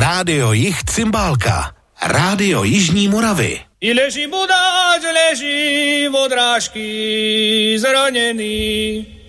Rádio Jih Cymbálka. Rádio Jižní Moravy. I leží budáč, leží v odrážky zranený.